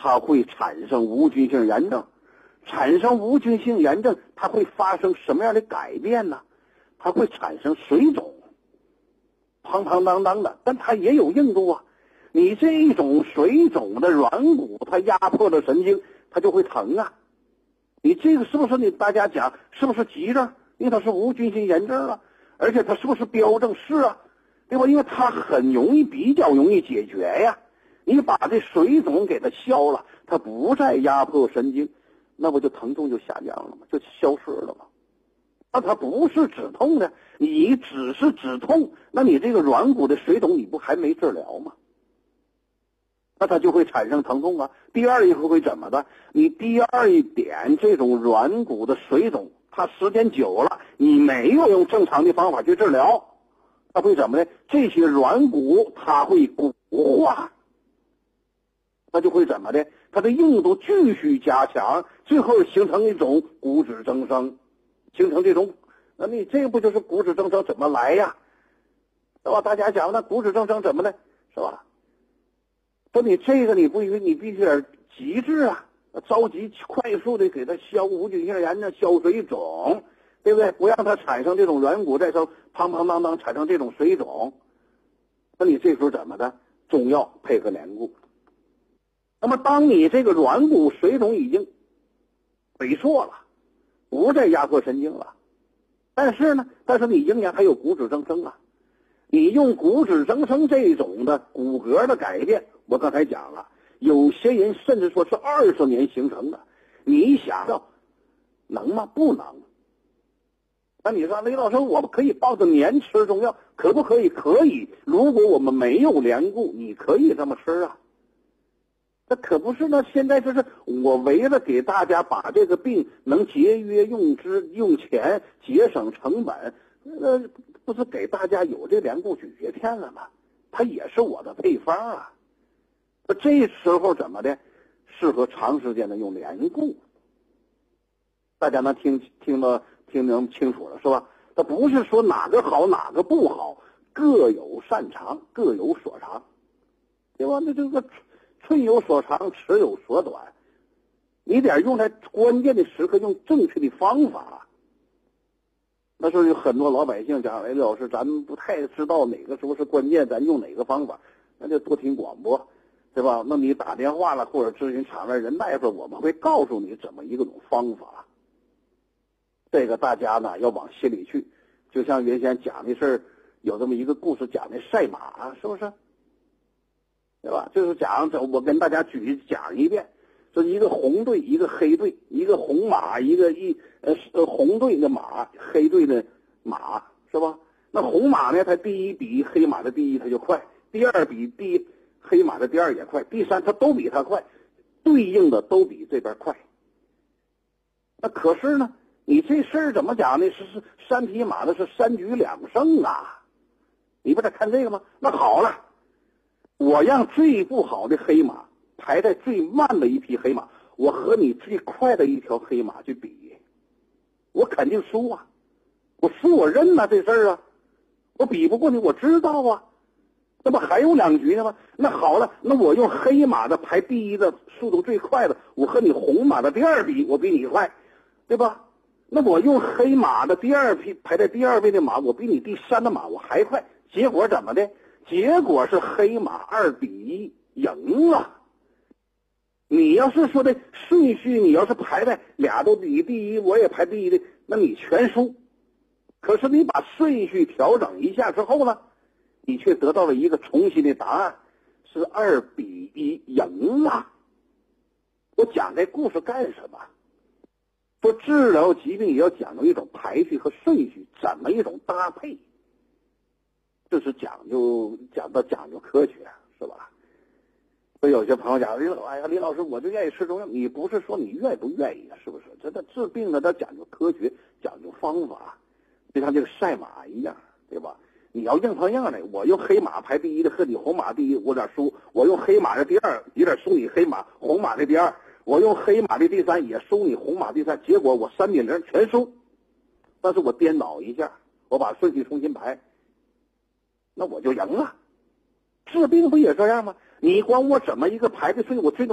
它会产生无菌性炎症。产生无菌性炎症，它会发生什么样的改变呢？它会产生水肿，胖胖当当的，但它也有硬度啊。你这种水肿的软骨，它压迫了神经，它就会疼啊。你这个是不是大家讲是不是急症？因为它是无菌性炎症啊，而且它是不是标症？是啊，对吧？因为它比较容易解决呀。你把这水肿给它消了，它不再压迫神经，那不就疼痛就下降了吗？就消失了吗？那它不是止痛的，你只是止痛，那你这个软骨的水肿你不还没治疗吗？那它就会产生疼痛啊。第二一个会怎么的？你第二一点，这种软骨的水肿，它时间久了，你没有用正常的方法去治疗，它会怎么呢？这些软骨它会骨化，那就会怎么的？它的硬度继续加强，最后形成一种骨质增生，形成这种，那你这不就是骨质增生怎么来呀？是吧？大家讲那骨质增生怎么的，是吧？说你这个你必须得极致啊，着急快速的给它消无菌性炎症、消水肿，对不对？不让它产生这种软骨再生胖胖当当产生这种水肿。那你这时候怎么的？中药配合连固。那么当你这个软骨水肿已经萎缩了，不再压迫神经了，但是你仍然还有骨质增生啊。你用骨质增生这种的骨骼的改变，我刚才讲了，有些人甚至说是20年形成的，你想到能吗？不能。那你说雷老师，我们可以抱着年吃中药，可不可以？可以。如果我们没有连固，你可以这么吃啊。那可不是呢，现在就是我为了给大家把这个病能节约用钱，节省成本，不是给大家有这连固咀嚼片了吗？它也是我的配方啊。那这时候怎么的？适合长时间的用连固。大家能听明清楚了是吧？它不是说哪个好哪个不好，各有擅长，各有所长，对吧？那这个寸有所长，尺有所短，你得用在关键的时刻，用正确的方法。那时候有很多老百姓讲，雷老师，咱不太知道哪个时候是关键，咱用哪个方法，那就多听广播，对吧？那你打电话了或者咨询场外人大夫，我们会告诉你怎么一种方法。这个大家呢要往心里去，就像原先讲的事有这么一个故事，讲的赛马，是不是？对吧？就是讲，我跟大家讲一遍，这一个红队，一个黑队，一个红马，红队的马，黑队的马，是吧？那红马呢，它第一比黑马的第一它就快，第二比黑马的第二也快，第三它都比它快，对应的都比这边快。那可是呢，你这事儿怎么讲呢？是3匹马的是3局2胜啊，你不得看这个吗？那好了。我让最不好的黑马排在最慢的一匹黑马，我和你最快的一条黑马去比，我肯定输啊！我输我认啊，这事儿啊，我比不过你，我知道啊。那不还有2局呢吗？那好了，那我用黑马的排第一的速度最快的，我和你红马的第二比，我比你快，对吧？那我用黑马的第二匹排在第二位的马，我比你第3的马我还快，结果怎么的？结果是黑马2比1赢了。你要是说的顺序，你要是排在俩都比第一，我也排第一的，那你全输。可是你把顺序调整一下之后呢，你却得到了一个重新的答案，是2比1赢了。我讲这故事干什么？说治疗疾病也要讲究一种排序和顺序，怎么一种搭配。这是讲究科学，是吧？所以有些朋友讲，哎呀，李老师，我就愿意吃中药。你不是说你愿不愿意啊？是不是？这治病呢，它讲究科学，讲究方法，就像这个赛马一样，对吧？你要硬碰硬的，我用黑马排第一的和你红马第一，我有点输；我用黑马的第二，有点输你红马的第二；我用黑马的第3，也输你红马第3。结果我3比0全输，但是我颠倒一下，我把顺序重新排。那我就赢了。治病不也这样吗？你管我怎么一个排的顺序，我最